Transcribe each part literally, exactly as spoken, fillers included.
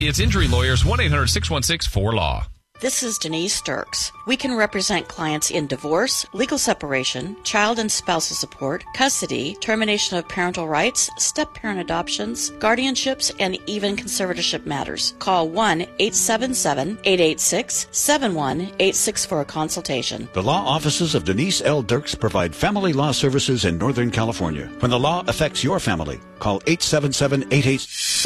It's Injury Lawyers, one eight hundred six one six four law. This is Denise Sturks. We can represent clients in divorce, legal separation, child and spousal support, custody, termination of parental rights, step-parent adoptions, guardianships, and even conservatorship matters. Call one eight seven seven, eight eight six, seven one eight six for a consultation. The law offices of Denise L. Dirks provide family law services in Northern California. When the law affects your family, call eight seven seven, eight eight six.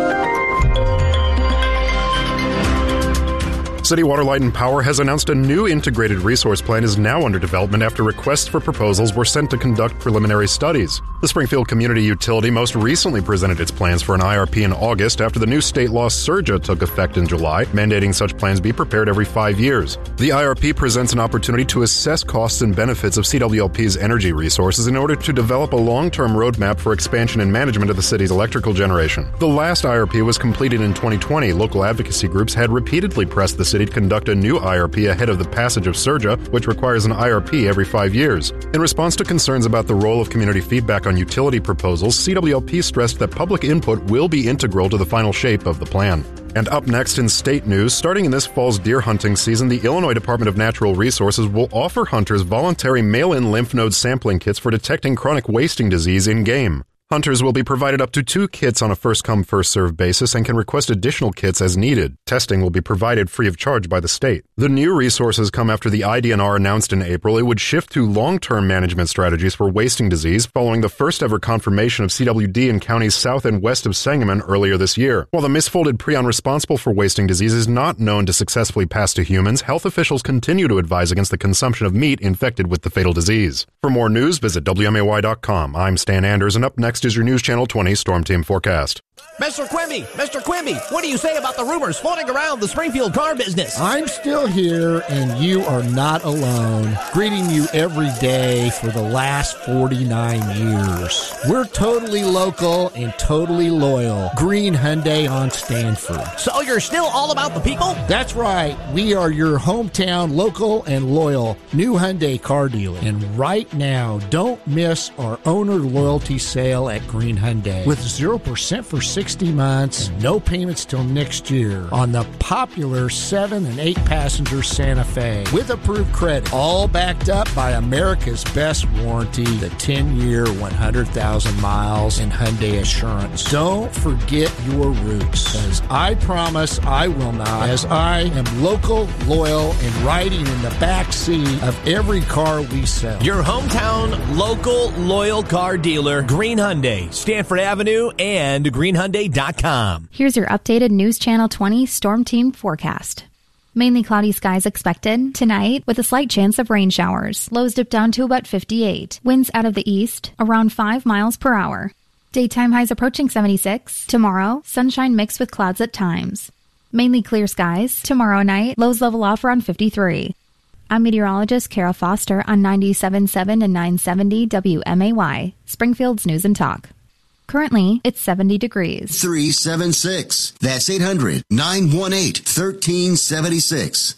City Water, Light and Power has announced a new integrated resource plan is now under development after requests for proposals were sent to conduct preliminary studies. The Springfield Community Utility most recently presented its plans for an I R P in August after the new state law SURJA took effect in July, mandating such plans be prepared every five years. The I R P presents an opportunity to assess costs and benefits of C W L P's energy resources in order to develop a long-term roadmap for expansion and management of the city's electrical generation. The last I R P was completed in twenty twenty. Local advocacy groups had repeatedly pressed the city to conduct a new I R P ahead of the passage of SURJA, which requires an I R P every five years. In response to concerns about the role of community feedback on utility proposals, C W L P stressed that public input will be integral to the final shape of the plan. And up next in state news, starting in this fall's deer hunting season, the Illinois Department of Natural Resources will offer hunters voluntary mail-in lymph node sampling kits for detecting chronic wasting disease in game. Hunters will be provided up to two kits on a first-come, first-served basis and can request additional kits as needed. Testing will be provided free of charge by the state. The new resources come after the I D N R announced in April it would shift to long-term management strategies for wasting disease following the first-ever confirmation of C W D in counties south and west of Sangamon earlier this year. While the misfolded prion responsible for wasting disease is not known to successfully pass to humans, health officials continue to advise against the consumption of meat infected with the fatal disease. For more news, visit W M A Y dot com. I'm Stan Anders, and up next is your News Channel twenty Storm Team forecast. Mister Quimby, Mister Quimby, what do you say about the rumors floating around the Springfield car business? I'm still here, and you are not alone. Greeting you every day for the last forty-nine years. We're totally local and totally loyal. Green Hyundai on Stanford. So you're still all about the people? That's right. We are your hometown local and loyal new Hyundai car dealer. And right now, don't miss our owner loyalty sale at Green Hyundai with zero percent for sixty months and no payments till next year on the popular seven and eight passenger Santa Fe with approved credit, all backed up by America's best warranty, the ten year, one hundred thousand miles and Hyundai Assurance. Don't forget your roots, because I promise I will not, as I am local, loyal, and riding in the back seat of every car we sell. Your hometown, local, loyal car dealer, Green Hyundai, Stanford Avenue, and green hyundai dot com. Here's your updated News Channel twenty Storm Team forecast. Mainly cloudy skies expected tonight with a slight chance of rain showers. Lows dip down to about fifty-eight. Winds out of the east around five miles per hour. Daytime highs approaching seventy-six. Tomorrow, sunshine mixed with clouds at times. Mainly clear skies. Tomorrow night, lows level off around fifty-three. I'm meteorologist Kara Foster on ninety-seven point seven and nine seventy W M A Y, Springfield's News and Talk. Currently, it's seventy degrees. three seven six. That's eight hundred, nine one eight, one three seven six.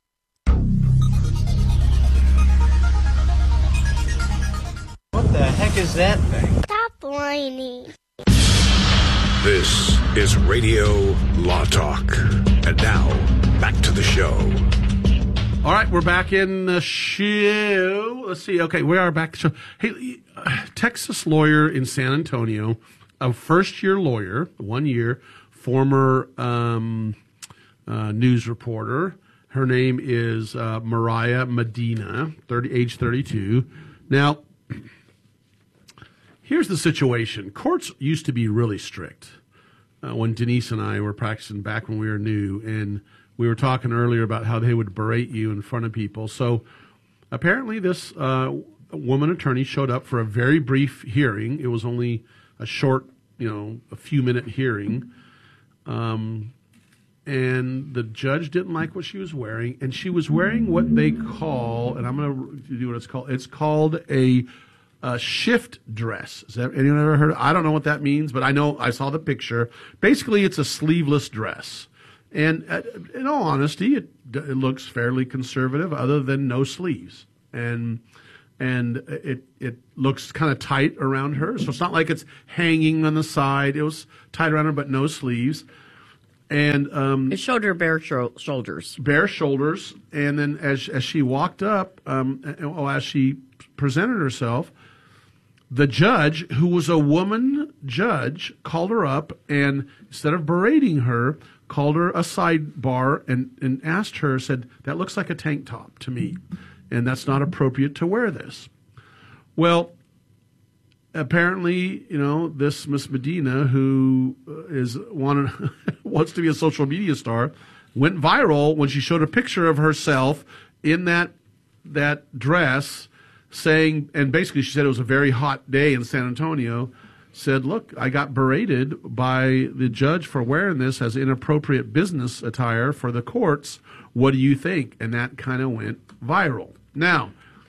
What the heck is that thing? Stop whining. This is Radio Law Talk. And now, back to the show. All right, we're back in the show. Let's see. Okay, we are back to show. Hey, uh, Texas lawyer in San Antonio, a first-year lawyer, one year, former um, uh, news reporter. Her name is uh, Mariah Medina, thirty, age thirty-two. Now, here's the situation. Courts used to be really strict uh, when Denise and I were practicing back when we were new, and we were talking earlier about how they would berate you in front of people. So apparently this uh, woman attorney showed up for a very brief hearing. It was only a short, you know, a few minute hearing. Um, and the judge didn't like what she was wearing. And she was wearing what they call, and I'm going to do what it's called. It's called a, a shift dress. Has that, anyone ever heard of it? I don't know what that means, but I know I saw the picture. Basically, it's a sleeveless dress. And uh, in all honesty, it, it looks fairly conservative, other than no sleeves, and and it it looks kind of tight around her. So it's not like it's hanging on the side. It was tight around her, but no sleeves. And um, it showed her bare sho- shoulders. Bare shoulders. And then as as she walked up, um, well, as she presented herself, the judge, who was a woman judge, called her up and instead of berating her, called her a sidebar and, and asked her, said, "That looks like a tank top to me, and that's not appropriate to wear this." Well, apparently, you know, this Miss Medina, who is wanted, wants to be a social media star, went viral when she showed a picture of herself in that that dress, saying, and basically she said it was a very hot day in San Antonio, said, "Look, I got berated by the judge for wearing this as inappropriate business attire for the courts. What do you think?" And that kind of went viral. Now,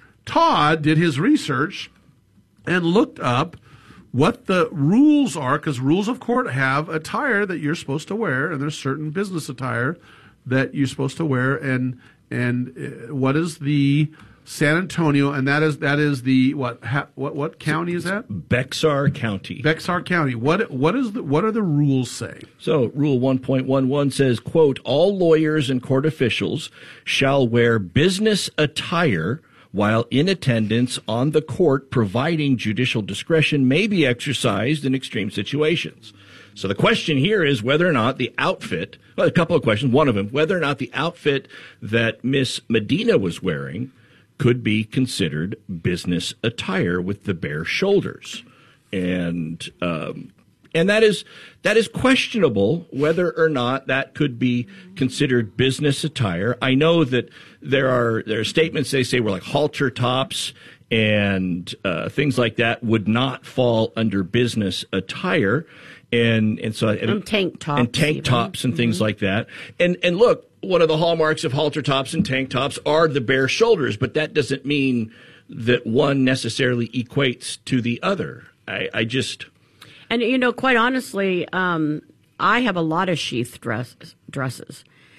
Todd did his research and looked up what the rules are, because rules of court have attire that you're supposed to wear, and there's certain business attire that you're supposed to wear, and and uh, what is the San Antonio, and that is that is the what ha, what what county is that? Bexar County. Bexar County. What what is the what are the rules say? So Rule one point one one says, quote, "All lawyers and court officials shall wear business attire while in attendance on the court, providing judicial discretion may be exercised in extreme situations." So the question here is whether or not the outfit, well, a couple of questions, one of them, whether or not the outfit that Miss Medina was wearing could be considered business attire with the bare shoulders. And um, and that is that is questionable whether or not that could be considered business attire. I know that there are there are statements they say were like halter tops and uh, things like that would not fall under business attire, and and so and, and tank tops and tank even. tops and mm-hmm. things like that. And and look, one of the hallmarks of halter tops and tank tops are the bare shoulders, but that doesn't mean that one necessarily equates to the other. I, I just. And, you know, quite honestly, um, I have a lot of sheath dress, dresses,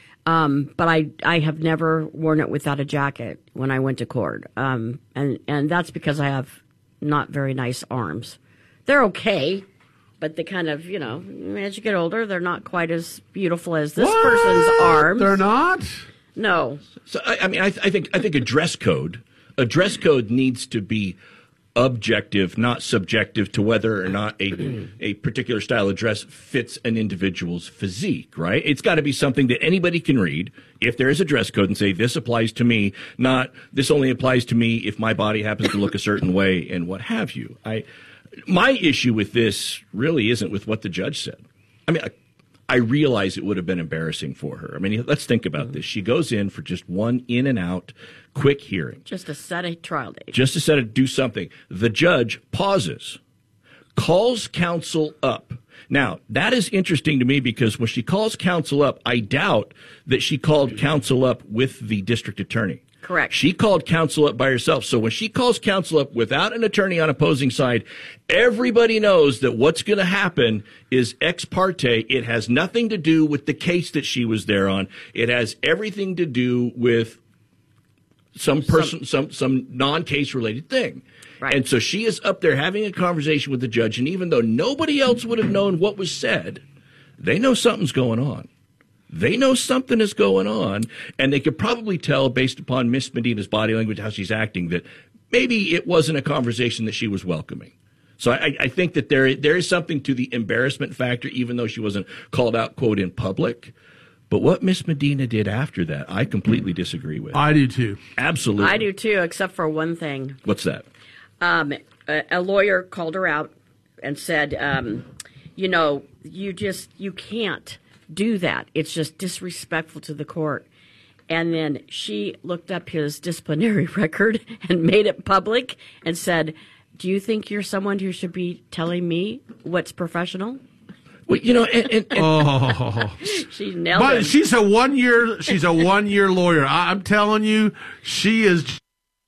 um, but I, I have never worn it without a jacket when I went to court. Um, and, and that's because I have not very nice arms. They're okay, but they kind of, you know, as you get older, they're not quite as beautiful as this what? person's arms. They're not? No. So, I, I mean, I, I think I think a dress code, a dress code needs to be objective, not subjective to whether or not a a particular style of dress fits an individual's physique, right? It's got to be something that anybody can read if there is a dress code and say, this applies to me, not this only applies to me if my body happens to look a certain way and what have you. I, my issue with this really isn't with what the judge said. I mean, I, I realize it would have been embarrassing for her. I mean, let's think about this. She goes in for just one in and out quick hearing. Just to set a trial date. Just to set it, do something. The judge pauses, calls counsel up. Now, that is interesting to me because when she calls counsel up, I doubt that she called counsel up with the district attorney. Correct. She called counsel up by herself. So when she calls counsel up without an attorney on opposing side, everybody knows that what's going to happen is ex parte. It has nothing to do with the case that she was there on. It has everything to do with some person, some, some, some non-case related thing. Right. And so she is up there having a conversation with the judge. And even though nobody else would have known what was said, they know something's going on. They know something is going on, and they could probably tell based upon Miss Medina's body language, how she's acting, that maybe it wasn't a conversation that she was welcoming. So I, I think that there there is something to the embarrassment factor, even though she wasn't called out, quote, in public. But what Miss Medina did after that, I completely disagree with. I do too. Absolutely. I do too, except for one thing. What's that? Um, a, a lawyer called her out and said, um, you know, you just, you can't do that. It's just disrespectful to the court. And then she looked up his disciplinary record and made it public and said, do you think you're someone who should be telling me what's professional? Well, you know, and, and, and oh, she nailed but it. she's a one year. She's a one year lawyer. I, I'm telling you, she is.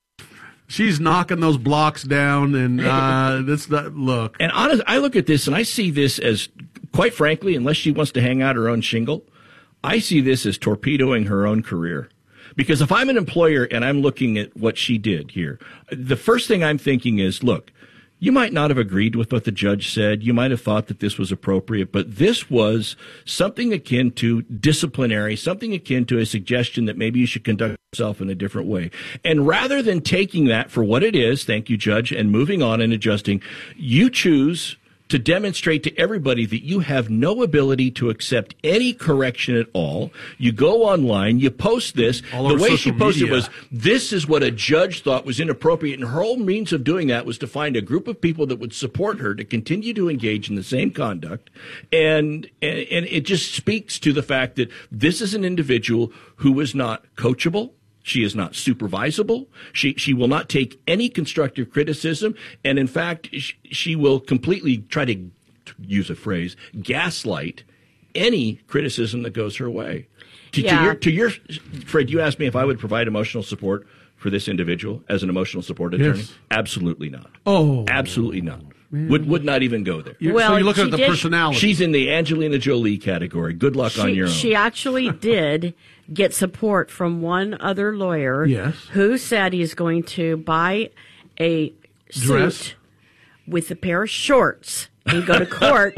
She's knocking those blocks down, and uh, that's the look. And honest, I look at this and I see this as, quite frankly, unless she wants to hang out her own shingle, I see this as torpedoing her own career. Because if I'm an employer and I'm looking at what she did here, the first thing I'm thinking is, look, You might not have agreed with what the judge said. You might have thought that this was appropriate, but this was something akin to disciplinary, something akin to a suggestion that maybe you should conduct yourself in a different way. And rather than taking that for what it is, thank you, Judge, and moving on and adjusting, you choose to demonstrate to everybody that you have no ability to accept any correction at all. You go online, you post this. All the over way she social posted media. was, this is what a judge thought was inappropriate, and her whole means of doing that was to find a group of people that would support her to continue to engage in the same conduct. And, and, and it just speaks to the fact that this is an individual who is not coachable. She is not supervisable. She she will not take any constructive criticism. And in fact, she, she will completely try to, to use a phrase, gaslight any criticism that goes her way. To, Yeah. to your, to your, Fred, you asked me if I would provide emotional support for this individual as an emotional support attorney. Yes. Absolutely not. Oh. Absolutely not. Would would not even go there. You're- Well, so you're looking she at the did- personality. She's in the Angelina Jolie category. Good luck She, on your own. she actually did get support from one other lawyer Yes. who said he's going to buy a Dress? suit with a pair of shorts and go to court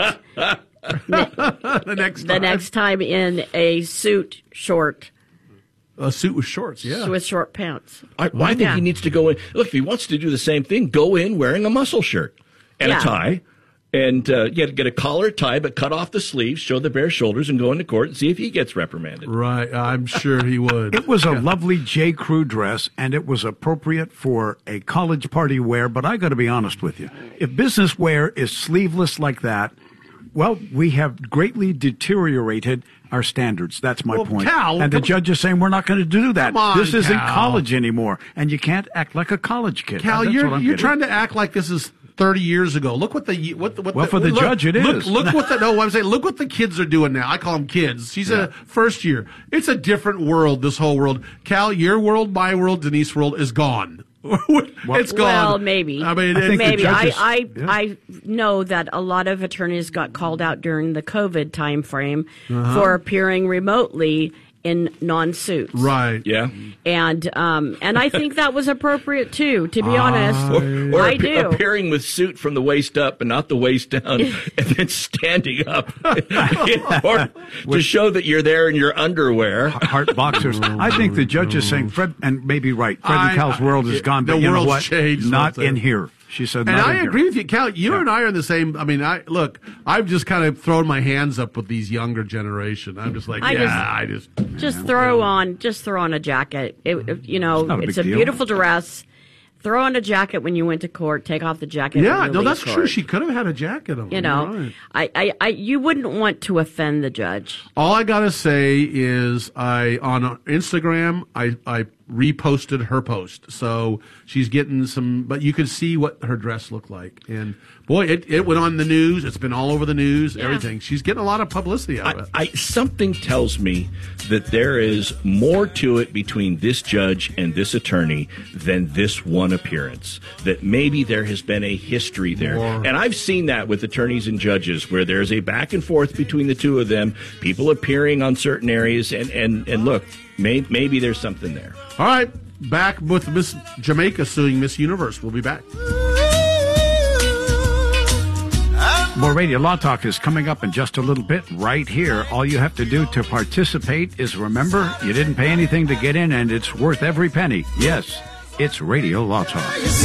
the next the time. next time in a suit short A suit with shorts, yeah. with short pants. I, well, I think Yeah. he needs to go in. Look, if he wants to do the same thing, go in wearing a muscle shirt and Yeah. a tie, and uh, get get a collar tie, but cut off the sleeves, show the bare shoulders, and go into court and see if he gets reprimanded. Right, I'm sure he would. It was a lovely J. Crew dress, and it was appropriate for a college party wear, but I got to be honest with you. If business wear is sleeveless like that, well, we have greatly deteriorated our standards. That's my Well, point. Cal, and the come- judge is saying we're not going to do that. Come on, this isn't Cal. college anymore, and you can't act like a college kid. Cal, That's you're what I'm you're getting. trying to act like this is thirty years ago. Look what the what the, what Well, the, for the look, judge, it look, is. Look what the no, I'm saying. Look what the kids are doing now. I call them kids. She's Yeah. a first year. It's a different world. This whole world, Cal, your world, my world, Denise world is gone. It's gone. Well, maybe. I mean, I think it, the Maybe. I, judges- I, yeah. I know that a lot of attorneys got called out during the COVID time frame Uh-huh. for appearing remotely in non-suits. right. Yeah. And um, and I think that was appropriate too, to be honest. Or, or I appe- do. appearing with suit from the waist up and not the waist down, and then standing up, or to show that you're there in your underwear. Heart boxers. I think the judge is saying, Fred, and maybe right, Fred I- and Cal's world is I- gone, but the you know world's what? changed, Not that's it. in here. She said, And not I in agree here. with you, Cal. You Yeah. and I are in the same. I mean, I look. I've just kind of thrown my hands up with these younger generation. I'm just like, I yeah, just- I just. Just throw on, just throw on a jacket. It, it- you know, It's not a it's big a deal. beautiful dress. Throw on a jacket when you went to court. Take off the jacket. Yeah, when you no, leave that's court. true. She could have had a jacket on. You know, Right. I, I, I, you wouldn't want to offend the judge. All I gotta say is, I on Instagram, I I reposted her post, so she's getting some. But you could see what her dress looked like, and boy, it, it went on the news. It's been all over the news. Yeah. Everything. She's getting a lot of publicity out of it. I, something tells me that there is more to it between this judge and this attorney than this one appearance. That maybe there has been a history there. More. And I've seen that with attorneys and judges where there's a back and forth between the two of them, people appearing on certain areas, and, and, and look, may, maybe there's something there. All right, back with Miss Jamaica suing Miss Universe. We'll be back. More Radio Law Talk is coming up in just a little bit right here. All you have to do to participate is remember you didn't pay anything to get in, and it's worth every penny. Yes, it's Radio Law Talk.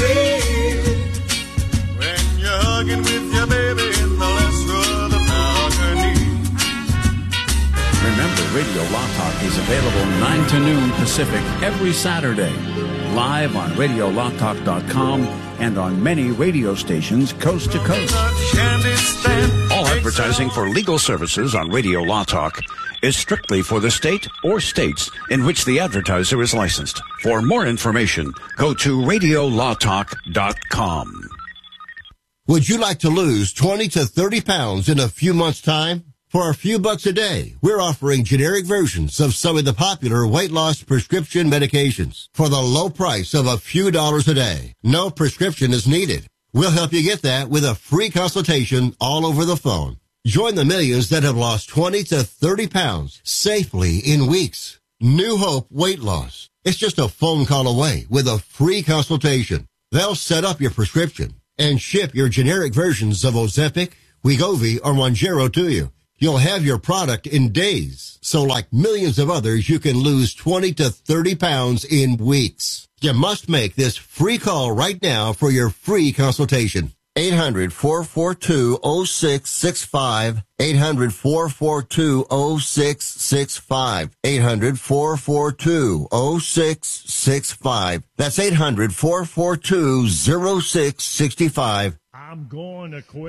When you're hugging with your baby in the lesser the balcony. Remember, Radio Law Talk is available nine to noon Pacific every Saturday. Live on radio law talk dot com and on many radio stations coast to coast. All advertising for legal services on Radio Law Talk is strictly for the state or states in which the advertiser is licensed. For more information, go to radio law talk dot com. Would you like to lose twenty to thirty pounds in a few months' time? For a few bucks a day, we're offering generic versions of some of the popular weight loss prescription medications for the low price of a few dollars a day. No prescription is needed. We'll help you get that with a free consultation all over the phone. Join the millions that have lost twenty to thirty pounds safely in weeks. New Hope Weight Loss. It's just a phone call away with a free consultation. They'll set up your prescription. and ship your generic versions of Ozempic, Wegovy, or Mounjaro to you. You'll have your product in days. So like millions of others, you can lose twenty to thirty pounds in weeks. You must make this free call right now for your free consultation. eight hundred, four four two, oh six six five. eight hundred, four four two, oh six six five. eight hundred, four four two, oh six six five. That's eight hundred, four four two, oh six six five. I'm going to quit.